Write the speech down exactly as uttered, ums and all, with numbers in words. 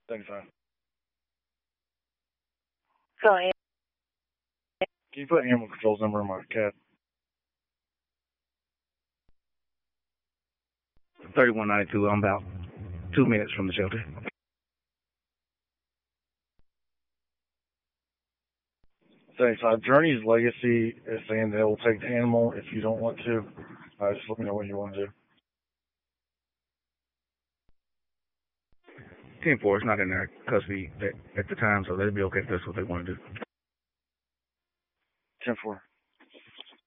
Thanks, man. So, An- Can you put animal control's number in my cat? thirty-one ninety-two. I'm about two minutes from the shelter. Thanks. Uh, Journey's legacy is saying they will take the animal if you don't want to. Uh, just let me know what you want to do. ten four is not in their custody at, at the time, so they'll be okay if that's what they want to do. ten four.